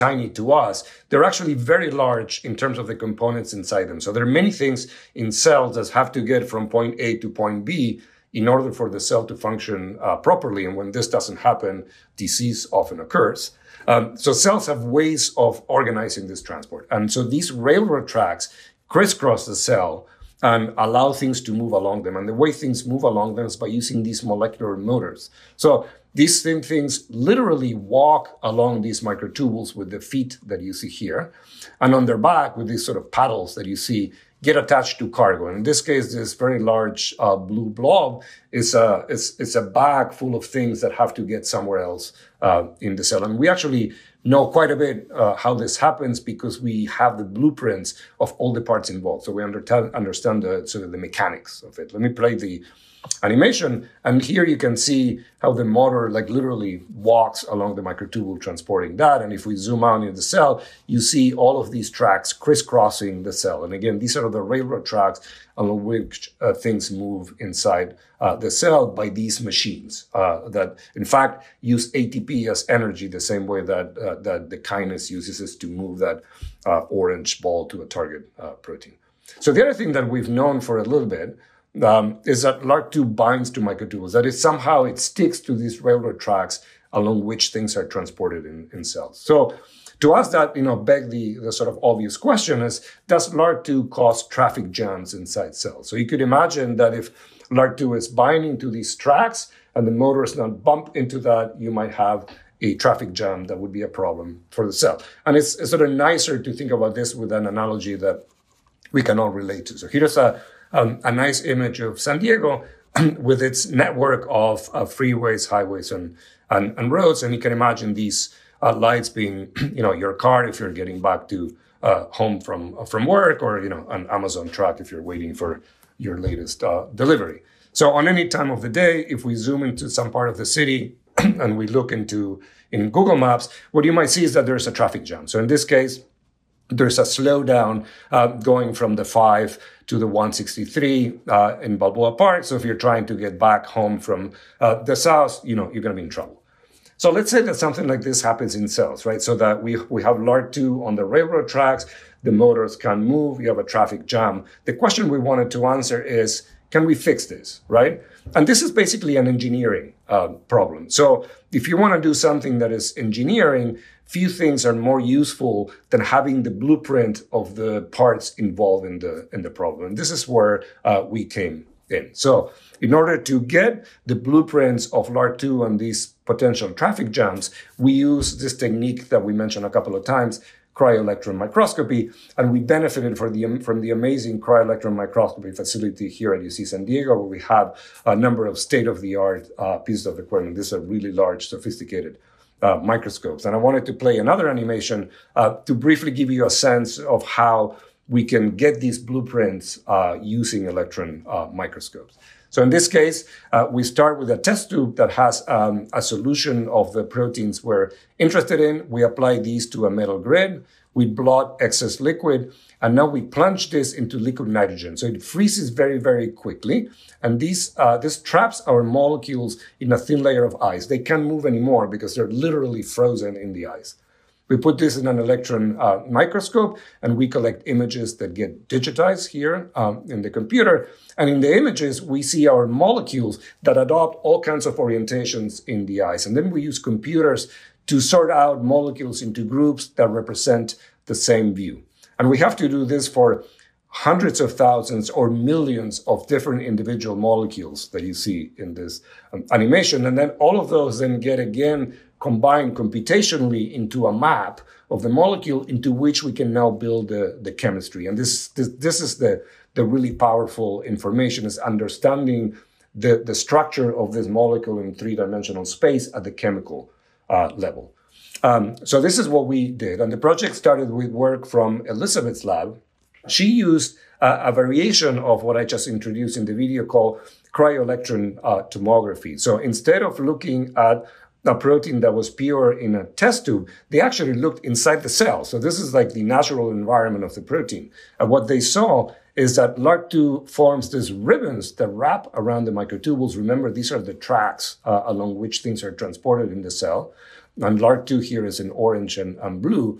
tiny to us, they're actually very large in terms of the components inside them. So there are many things in cells that have to get from point A to point B in order for the cell to function properly. And when this doesn't happen, disease often occurs. So cells have ways of organizing this transport. And so these railroad tracks crisscross the cell and allow things to move along them. And the way things move along them is by using these molecular motors. So these things literally walk along these microtubules with the feet that you see here. And on their back, with these sort of paddles that you see, get attached to cargo. And in this case, this very large blue blob is a bag full of things that have to get somewhere else in the cell. And we actually know quite a bit how this happens because we have the blueprints of all the parts involved. So we understand the sort of the mechanics of it. Let me play the animation. And here you can see how the motor like literally walks along the microtubule transporting that. And if we zoom out into the cell, you see all of these tracks crisscrossing the cell. And again, these are the railroad tracks along which things move inside the cell by these machines that, in fact, use ATP as energy the same way that the kinase uses it to move that orange ball to a target protein. So the other thing that we've known for a little bit is that LRRK2 binds to microtubules. That is, somehow it sticks to these railroad tracks along which things are transported in cells. So to us, that beg the sort of obvious question is, does LRRK2 cause traffic jams inside cells? So you could imagine that if LRRK2 is binding to these tracks and the motors not bump into that, you might have a traffic jam that would be a problem for the cell. And it's sort of nicer to think about this with an analogy that we can all relate to. So here's a nice image of San Diego with its network of freeways, highways, and roads. And you can imagine these lights being, your car if you're getting back to home from work, or, an Amazon truck if you're waiting for your latest delivery. So on any time of the day, if we zoom into some part of the city and we look in Google Maps, what you might see is that there's a traffic jam. So in this case, there's a slowdown going from the 5 to the 163 in Balboa Park. So if you're trying to get back home from the south, you're going to be in trouble. So let's say that something like this happens in cells, right? So that we have LRRK2 on the railroad tracks, the motors can't move, you have a traffic jam. The question we wanted to answer is, can we fix this, right? And this is basically an engineering problem. So if you want to do something that is engineering, few things are more useful than having the blueprint of the parts involved in the problem. And this is where we came in. So in order to get the blueprints of LRRK2 and these potential traffic jams, we use this technique that we mentioned a couple of times, cryo-electron microscopy, and we benefited from the amazing cryo-electron microscopy facility here at UC San Diego, where we have a number of state-of-the-art pieces of equipment. These are really large, sophisticated microscopes. And I wanted to play another animation to briefly give you a sense of how we can get these blueprints using electron microscopes. So in this case, we start with a test tube that has a solution of the proteins we're interested in. We apply these to a metal grid. We blot excess liquid, and now we plunge this into liquid nitrogen. So it freezes very, very quickly. And this traps our molecules in a thin layer of ice. They can't move anymore because they're literally frozen in the ice. We put this in an electron microscope, and we collect images that get digitized here in the computer. And in the images, we see our molecules that adopt all kinds of orientations in the ice. And then we use computers to sort out molecules into groups that represent the same view. And we have to do this for hundreds of thousands or millions of different individual molecules that you see in this animation. And then all of those then get again combined computationally into a map of the molecule into which we can now build the chemistry. And this is the really powerful information, is understanding the structure of this molecule in three-dimensional space at the chemical level. So this is what we did. And the project started with work from Elizabeth's lab. She used a variation of what I just introduced in the video called cryo-electron tomography. So instead of looking at a protein that was pure in a test tube, they actually looked inside the cell. So this is like the natural environment of the protein. And what they saw is that LRRK2 forms these ribbons that wrap around the microtubules. Remember, these are the tracks along which things are transported in the cell. And LRRK2 here is in orange and blue.